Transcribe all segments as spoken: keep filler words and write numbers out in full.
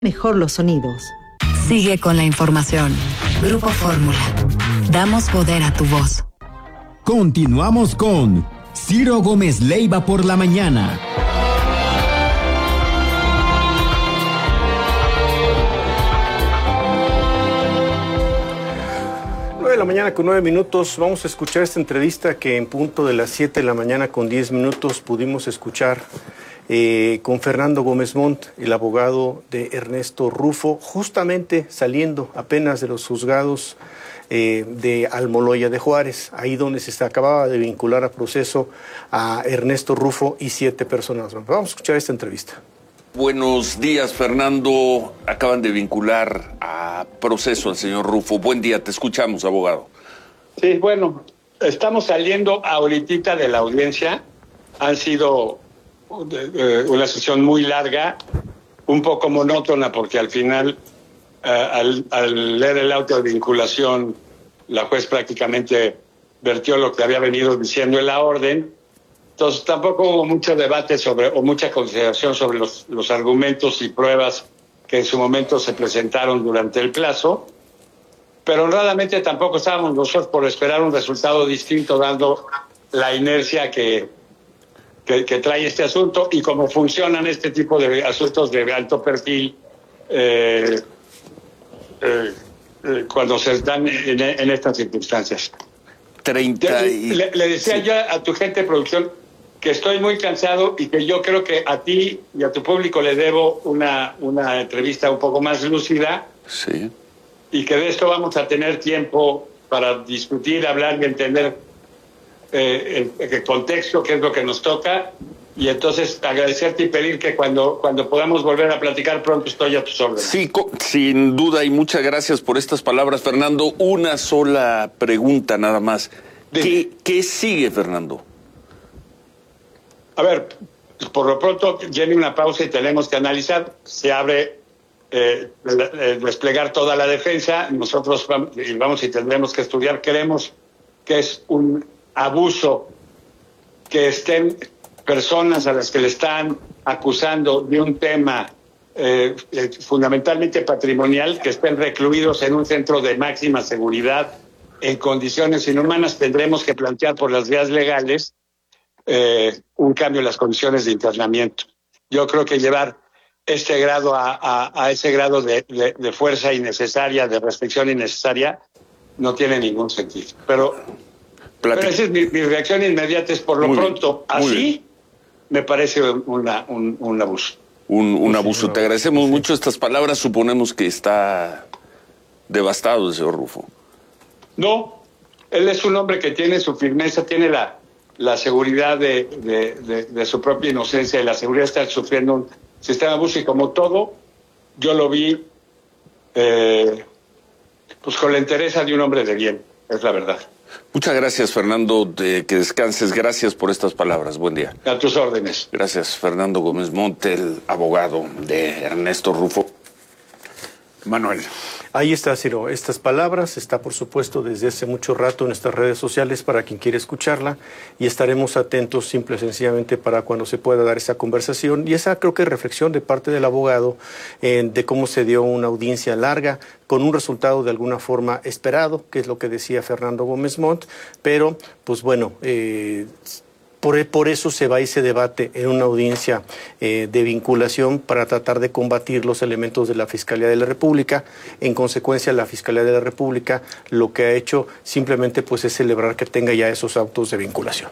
Mejor los sonidos. Sigue con la información. Grupo Fórmula. Damos poder a tu voz. Continuamos con Ciro Gómez Leiva por la mañana. nueve de la mañana con nueve minutos. Vamos a escuchar esta entrevista que en punto de las siete de la mañana con diez minutos pudimos escuchar Eh, con Fernando Gómez Montt, el abogado de Ernesto Rufo, justamente saliendo apenas de los juzgados eh, de Almoloya de Juárez, ahí donde se acababa de vincular a proceso a Ernesto Rufo y siete personas. Vamos a escuchar esta entrevista. Buenos días, Fernando. Acaban de vincular a proceso al señor Rufo. Buen día, te escuchamos, abogado. Sí, bueno, estamos saliendo ahorita de la audiencia. Han sido una sesión muy larga, un poco monótona, porque al final, uh, al, al leer el auto de vinculación, la juez prácticamente vertió lo que había venido diciendo en la orden. Entonces tampoco hubo mucho debate sobre o mucha consideración sobre los, los argumentos y pruebas que en su momento se presentaron durante el plazo, pero honradamente tampoco estábamos nosotros por esperar un resultado distinto, dando la inercia que Que, que trae este asunto y cómo funcionan este tipo de asuntos de alto perfil eh, eh, eh, cuando se están en, en estas circunstancias. treinta y... le, le decía sí. yo a tu gente de producción que estoy muy cansado y que yo creo que a ti y a tu público le debo una, una entrevista un poco más lúcida. Sí. Y que de esto vamos a tener tiempo para discutir, hablar y entender Eh, el, el contexto, qué es lo que nos toca, y entonces agradecerte y pedir que cuando, cuando podamos volver a platicar pronto estoy a tus órdenes. Sí, sin duda, y muchas gracias por estas palabras, Fernando. Una sola pregunta nada más. ¿Qué, ¿Qué sigue, Fernando? A ver, por lo pronto viene una pausa y tenemos que analizar. Se abre eh, eh, desplegar toda la defensa. Nosotros vamos, y vamos y tendremos que estudiar. Queremos que es un abuso, que estén personas a las que le están acusando de un tema eh, eh, fundamentalmente patrimonial, que estén recluidos en un centro de máxima seguridad en condiciones inhumanas. Tendremos que plantear por las vías legales eh, un cambio en las condiciones de internamiento. Yo creo que llevar este grado a, a, a ese grado de, de, de fuerza innecesaria, de restricción innecesaria, no tiene ningún sentido. Pero Pero esa es mi, mi reacción inmediata, es por lo muy pronto. Bien, así bien. Me parece una, un, un abuso. Un, un abuso. Sí, Te agradecemos sí. mucho estas palabras. Suponemos que está devastado el señor Rufo. No, él es un hombre que tiene su firmeza, tiene la, la seguridad de, de, de, de su propia inocencia y la seguridad de estar sufriendo un sistema de abuso. Y como todo, yo lo vi eh, pues con la entereza de un hombre de bien, es la verdad. Muchas gracias, Fernando, de que descanses. Gracias por estas palabras. Buen día. A tus órdenes. Gracias, Fernando Gómez Montt, el abogado de Ernesto Rufo. Manuel. Ahí está, Ciro. Estas palabras está, por supuesto, desde hace mucho rato en nuestras redes sociales para quien quiera escucharla, y estaremos atentos simple y sencillamente para cuando se pueda dar esa conversación y esa, creo que, reflexión de parte del abogado eh, de cómo se dio una audiencia larga con un resultado de alguna forma esperado, que es lo que decía Fernando Gómez Montt, pero, pues bueno, eh, Por, por eso se va y se debate en una audiencia eh, de vinculación para tratar de combatir los elementos de la Fiscalía de la República. En consecuencia, la Fiscalía de la República lo que ha hecho simplemente pues es celebrar que tenga ya esos autos de vinculación.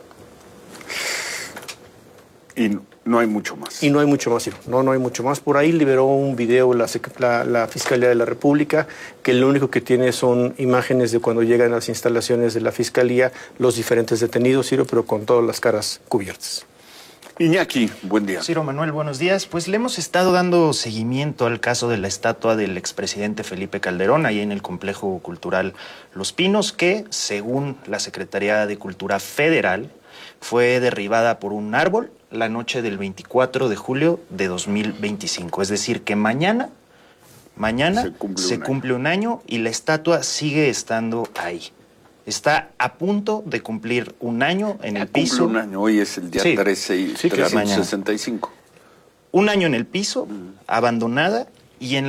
Y no hay mucho más. Y no hay mucho más, no, no hay mucho más. Por ahí liberó un video la, la, la Fiscalía de la República, que lo único que tiene son imágenes de cuando llegan a las instalaciones de la Fiscalía los diferentes detenidos, Ciro, pero con todas las caras cubiertas. Iñaki, buen día. Ciro Manuel, buenos días. Pues le hemos estado dando seguimiento al caso de la estatua del expresidente Felipe Calderón, ahí en el Complejo Cultural Los Pinos, que, según la Secretaría de Cultura Federal, fue derribada por un árbol la noche del veinticuatro de julio de dos mil veinticinco. Es decir, que mañana, mañana se cumple, se un, cumple año. un año y la estatua sigue estando ahí. Está a punto de cumplir un año en ya el piso. Cumple un año, hoy es el día sí, trece y sí, trescientos sesenta y cinco. Un año en el piso, mm. abandonada, y en